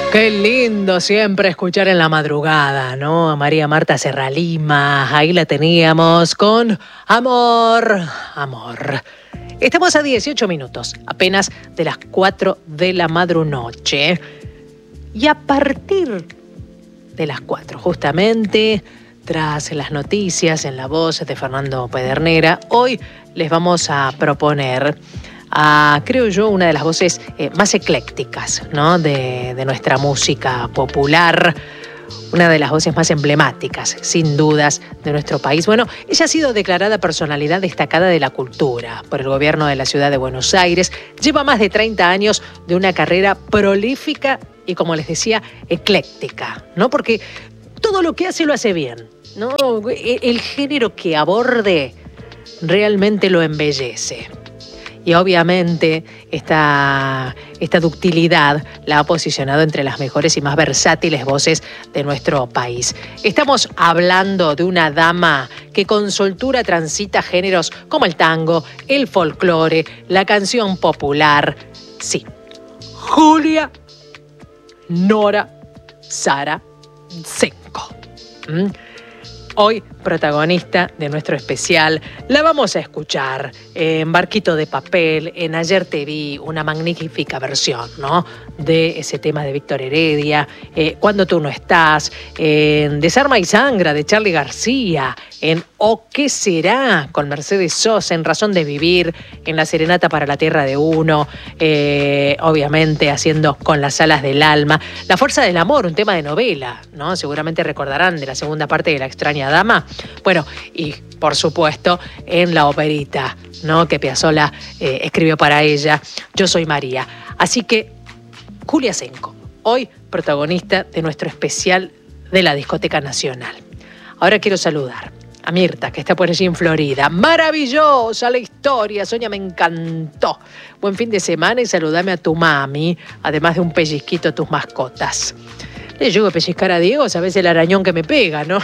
Qué lindo siempre escuchar en la madrugada, ¿no? A María Marta Serralima, ahí la teníamos con Amor, Amor. Estamos a 18 minutos, apenas de las 4 de la madrunoche. Y a partir de las 4, justamente, tras las noticias en la voz de Fernando Pedernera, hoy les vamos a proponer creo yo, una de las voces más eclécticas, ¿no? de nuestra música popular, una de las voces más emblemáticas, sin dudas, de nuestro país. Bueno, ella ha sido declarada personalidad destacada de la cultura por el gobierno de la ciudad de Buenos Aires. Lleva más de 30 años de una carrera prolífica y, como les decía, ecléctica, ¿no? Porque todo lo que hace lo hace bien, ¿no? El género que aborde realmente lo embellece. Y obviamente esta ductilidad la ha posicionado entre las mejores y más versátiles voces de nuestro país. Estamos hablando de una dama que con soltura transita géneros como el tango, el folclore, la canción popular. Sí, Julia Nora Sara Tsenko. Hoy, protagonista de nuestro especial, la vamos a escuchar en Barquito de Papel, en Ayer te vi, una magnífica versión, ¿no? De ese tema de Víctor Heredia, Cuando tú no estás, en Desarma y Sangra de Charly García, en O qué será con Mercedes Sosa, en Razón de vivir, en La serenata para la tierra de uno, obviamente haciendo Con las alas del alma, La fuerza del amor, un tema de novela, ¿no? Seguramente recordarán de la segunda parte de La extraña dama. Bueno, y por supuesto en la operita, ¿no? Que Piazzolla escribió para ella, Yo soy María. Así que Julia Tsenko, hoy protagonista de nuestro especial de la Discoteca Nacional. Ahora quiero saludar a Mirta, que está por allí en Florida. Maravillosa la historia, Sonia, me encantó. Buen fin de semana y saludame a tu mami, además de un pellizquito a tus mascotas. Le llego a pellizcar a Diego, sabes el arañón que me pega, ¿no?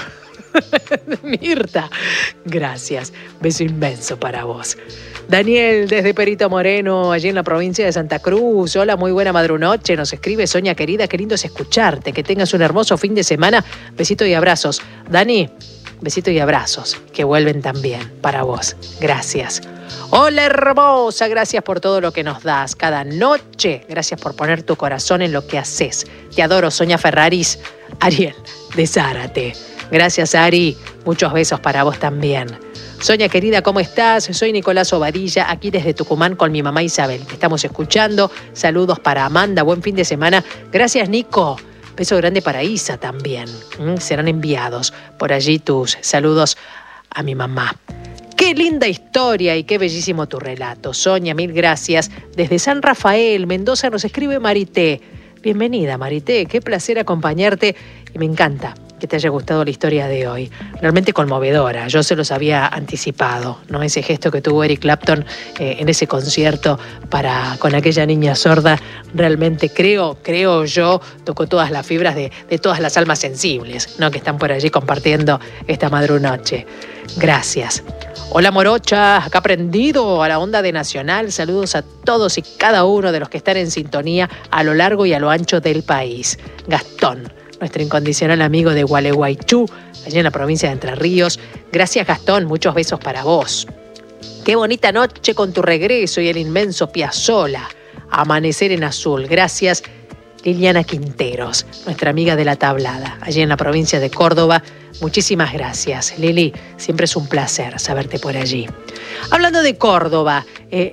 Mirta, gracias. Beso inmenso para vos. Daniel, desde Perito Moreno, allí en la provincia de Santa Cruz. Hola, muy buena madrunoche. Nos escribe Sonia, querida, qué lindo es escucharte. Que tengas un hermoso fin de semana. Besito y abrazos. Dani, besito y abrazos, que vuelven también para vos. Gracias. Hola, hermosa, gracias por todo lo que nos das cada noche. Gracias por poner tu corazón en lo que haces. Te adoro, Sonia Ferraris. Ariel, de Zárate. Gracias, Ari. Muchos besos para vos también. Sonia, querida, ¿cómo estás? Soy Nicolás Obadilla, aquí desde Tucumán con mi mamá Isabel. Te estamos escuchando. Saludos para Amanda. Buen fin de semana. Gracias, Nico. Beso grande para Isa también. Serán enviados por allí tus saludos a mi mamá. Qué linda historia y qué bellísimo tu relato. Sonia, mil gracias. Desde San Rafael, Mendoza, nos escribe Marité. Bienvenida, Marité. Qué placer acompañarte y me encanta que te haya gustado la historia de hoy. Realmente conmovedora. Yo se los había anticipado, ¿no? Ese gesto que tuvo Eric Clapton en ese concierto con aquella niña sorda, realmente creo yo, tocó todas las fibras de todas las almas sensibles, ¿no? Que están por allí compartiendo esta madrunoche. Gracias. Hola, morocha, acá prendido a la onda de Nacional. Saludos a todos y cada uno de los que están en sintonía a lo largo y a lo ancho del país. Gastón, nuestro incondicional amigo de Gualeguaychú, allá en la provincia de Entre Ríos. Gracias, Gastón, muchos besos para vos. Qué bonita noche con tu regreso y el inmenso Piazzolla. Amanecer en azul. Gracias, Liliana Quinteros, nuestra amiga de la tablada, allí en la provincia de Córdoba. Muchísimas gracias, Lili. Siempre es un placer saberte por allí. Hablando de Córdoba,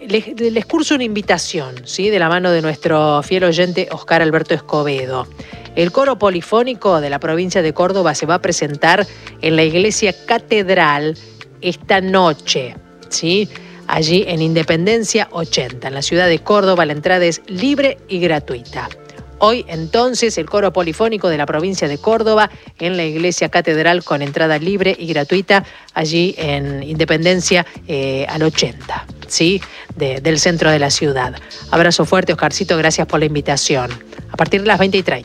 les curso una invitación, ¿sí? De la mano de nuestro fiel oyente Oscar Alberto Escobedo. El coro polifónico de la provincia de Córdoba se va a presentar en la iglesia Catedral esta noche, ¿sí? Allí en Independencia 80, en la ciudad de Córdoba. La entrada es libre y gratuita. Hoy, entonces, el coro polifónico de la provincia de Córdoba en la iglesia Catedral con entrada libre y gratuita allí en Independencia al 80, ¿sí? Del centro de la ciudad. Abrazo fuerte, Oscarcito, gracias por la invitación. A partir de las 20:30.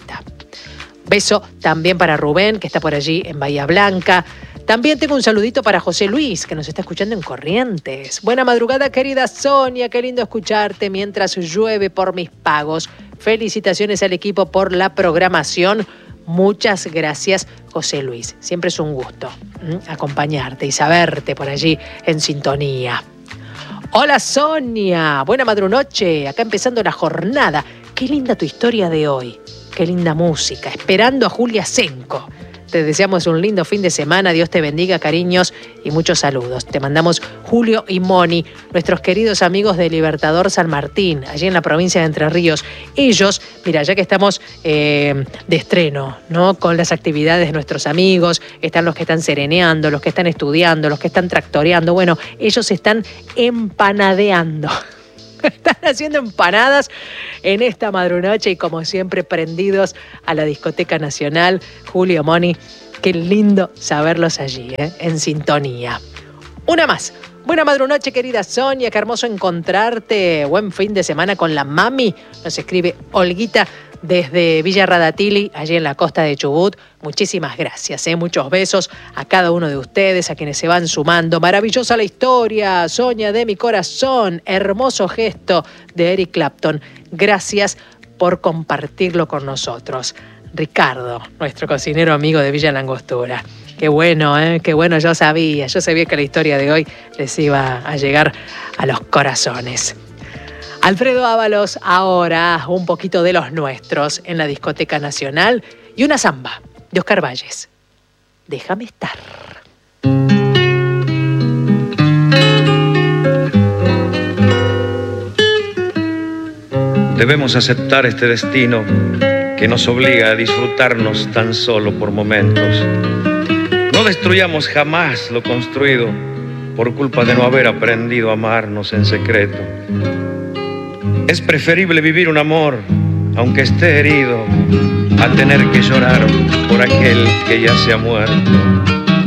Beso también para Rubén, que está por allí en Bahía Blanca. También tengo un saludito para José Luis, que nos está escuchando en Corrientes. Buena madrugada, querida Sonia. Qué lindo escucharte mientras llueve por mis pagos. Felicitaciones al equipo por la programación. Muchas gracias, José Luis. Siempre es un gusto acompañarte y saberte por allí en sintonía. Hola Sonia, buena madrunoche, acá empezando la jornada. Qué linda tu historia de hoy, qué linda música, esperando a Julia Senco. Te deseamos un lindo fin de semana, Dios te bendiga, cariños y muchos saludos. Te mandamos Julio y Moni, nuestros queridos amigos de Libertador San Martín, allí en la provincia de Entre Ríos. Ellos, mira, ya que estamos de estreno, ¿no? Con las actividades de nuestros amigos, están los que están sereneando, los que están estudiando, los que están tractoreando. Bueno, ellos están empanadeando. Están haciendo empanadas en esta madrunoche y como siempre prendidos a la Discoteca Nacional. Julio, Moni, qué lindo saberlos allí, en sintonía. Una más. Buena madrunoche, querida Sonia, qué hermoso encontrarte. Buen fin de semana con la mami. Nos escribe Olguita desde Villa Radatili, allí en la costa de Chubut. Muchísimas gracias, muchos besos a cada uno de ustedes, a quienes se van sumando. Maravillosa la historia, Sonia de mi corazón. Hermoso gesto de Eric Clapton. Gracias por compartirlo con nosotros. Ricardo, nuestro cocinero amigo de Villa Langostura. Qué bueno, qué bueno, yo sabía que la historia de hoy les iba a llegar a los corazones. Alfredo Ábalos, ahora un poquito de los nuestros en la Discoteca Nacional y una samba de Oscar Valles. Déjame estar. Debemos aceptar este destino que nos obliga a disfrutarnos tan solo por momentos. No destruyamos jamás lo construido por culpa de no haber aprendido a amarnos en secreto. Es preferible vivir un amor, aunque esté herido, a tener que llorar por aquel que ya se ha muerto.